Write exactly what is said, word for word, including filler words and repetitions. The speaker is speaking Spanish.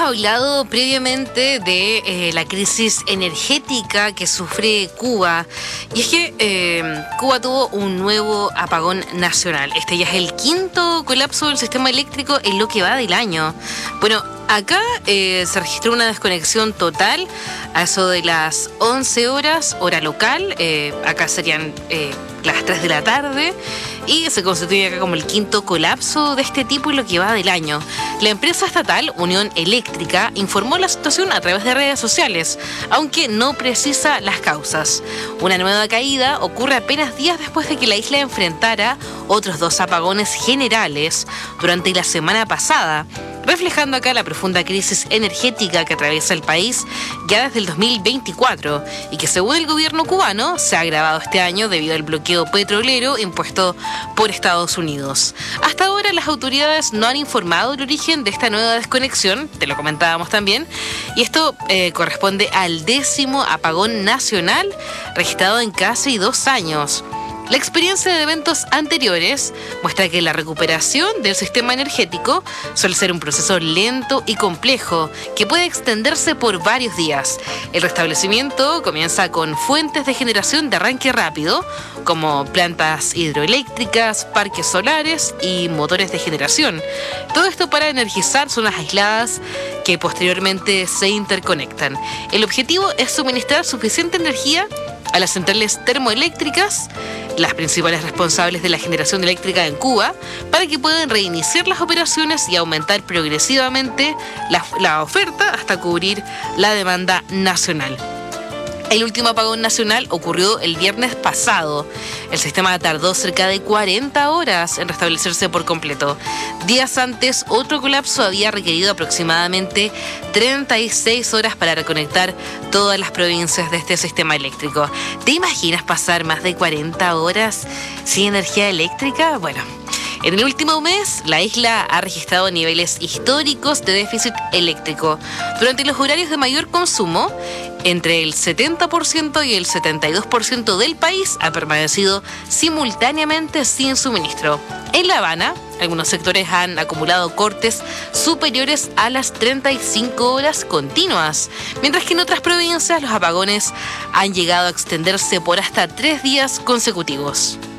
hablado previamente de eh, la crisis energética que sufre Cuba, y es que eh, Cuba tuvo un nuevo apagón nacional. Este ya es el quinto colapso del sistema eléctrico en lo que va del año. Bueno, acá eh, se registró una desconexión total a eso de las once horas, hora local. Eh, acá serían eh, las tres de la tarde, y se constituye acá como el quinto colapso de este tipo en lo que va del año. La empresa estatal Unión Eléctrica informó la situación a través de redes sociales, aunque no precisa las causas. Una nueva caída ocurre apenas días después de que la isla enfrentara otros dos apagones generales durante la semana pasada, reflejando acá la profunda crisis energética que atraviesa el país ya desde el dos mil veinticuatro y que, según el gobierno cubano, se ha agravado este año debido al bloqueo petrolero impuesto por Estados Unidos. Hasta ahora las autoridades no han informado el origen de esta nueva desconexión, te lo comentábamos también, y esto eh, corresponde al décimo apagón nacional registrado en casi dos años. La experiencia de eventos anteriores muestra que la recuperación del sistema energético suele ser un proceso lento y complejo que puede extenderse por varios días. El restablecimiento comienza con fuentes de generación de arranque rápido, como plantas hidroeléctricas, parques solares y motores de generación. Todo esto para energizar zonas aisladas que posteriormente se interconectan. El objetivo es suministrar suficiente energía a las centrales termoeléctricas, las principales responsables de la generación eléctrica en Cuba, para que puedan reiniciar las operaciones y aumentar progresivamente la, la oferta hasta cubrir la demanda nacional. El último apagón nacional ocurrió el viernes pasado. El sistema tardó cerca de cuarenta horas en restablecerse por completo. Días antes, otro colapso había requerido aproximadamente treinta y seis horas para reconectar todas las provincias de este sistema eléctrico. ¿Te imaginas pasar más de cuarenta horas sin energía eléctrica? Bueno, en el último mes, la isla ha registrado niveles históricos de déficit eléctrico. Durante los horarios de mayor consumo, entre el setenta por ciento y el setenta y dos por ciento del país ha permanecido simultáneamente sin suministro. En La Habana, algunos sectores han acumulado cortes superiores a las treinta y cinco horas continuas, mientras que en otras provincias los apagones han llegado a extenderse por hasta tres días consecutivos.